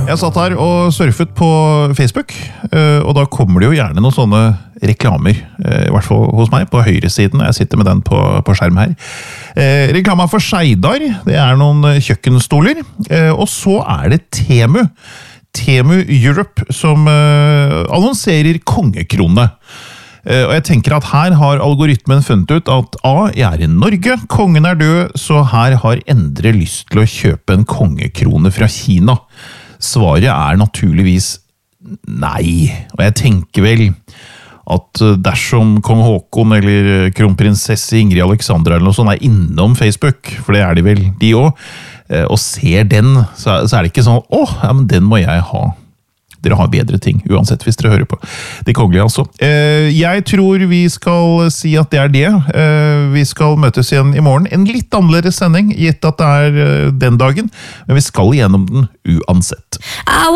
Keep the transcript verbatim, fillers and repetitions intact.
Jeg satt her og surfet på Facebook, og da kommer det jo gjerne noen sånne reklamer, i hvert fall hos meg, på høyresiden. Jeg sitter med den på, på skjerm her. Reklama for Skeidar, det er noen kjøkkenstoler, og så er det Temu. Temu Europe, som annonserer kongekrone. Og jeg tenker at her har algoritmen funnet ut at A, jeg er i Norge, kongen er død, så her har Endre lyst til å kjøpe en kongekrone fra Kina. Svaret er naturligvis nei, og jeg tenker vel at dersom kong Håkon eller kronprinsesse Ingrid Alexandra eller noe sånt er innom Facebook, for det er de vel, de også, og ser den, så er det ikke sånn, åh, ja, men den må jeg ha. Dere har bedre ting, uansett hvis dere hører på. Det kongelige altså. Jeg tror vi skal si at det er det. Vi skal møtes igjen i morgen. En litt annerledes sending, gitt at det er den dagen, men vi skal gjennom den uansett.